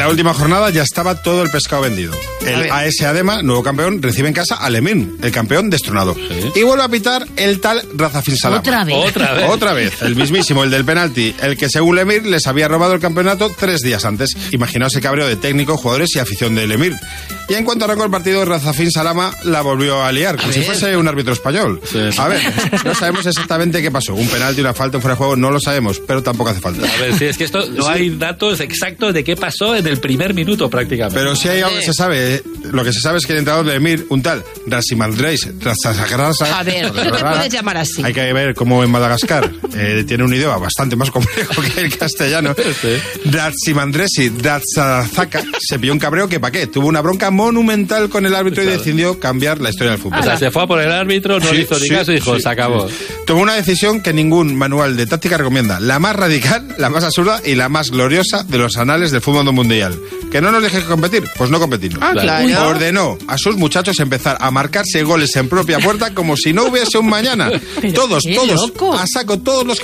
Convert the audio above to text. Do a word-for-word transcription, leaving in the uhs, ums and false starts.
última jornada ya estaba todo el pescado vendido. El A S Adema, nuevo campeón, recibe en casa al Emir, el campeón destronado. Sí. Y vuelve a pitar el tal Razafin Salama. Otra vez. Otra vez. Otra vez. El mismísimo, el del penalti, el que según el Emir les había robado el campeonato tres días antes. Imaginaos el cabreo de técnico, jugadores y afición del Emir. Y en cuanto arrancó el partido, Razafin Salama la volvió a liar, como a si ver. fuese un árbitro español. Sí, sí. A ver, no sabemos exactamente qué pasó. Un penalti, una falta, un fuera de juego, no lo sabemos, pero tampoco hace falta. A ver, sí, es que esto no sí. hay datos exactos de qué pasó en el primer minuto prácticamente. Pero sí hay algo que se sabe. Lo que se sabe es que el entrenador de Emir, un tal Rasimandreis Rasagrasa. A ver, no me puedes llamar así. Hay que ver cómo en Madagascar eh, tiene un idioma bastante más complejo que el castellano. Sí. Rasimandresi Ratsazaka se pilló un cabreo que pa' qué. Tuvo una bronca monumental con el árbitro claro. y decidió cambiar la historia del fútbol. O sea, se fue a por el árbitro, no sí, le hizo ni sí, caso y dijo, sí, se acabó. Sí. Tomó una decisión que ningún manual de táctica recomienda. La más radical, la más absurda y la más gloriosa de los anales del fútbol mundial. ¿Que no nos deje competir? Pues no competimos. Ah, claro. Ordenó a sus muchachos empezar a marcarse goles en propia puerta como si no hubiese un mañana. Todos, todos, loco. a saco, todos los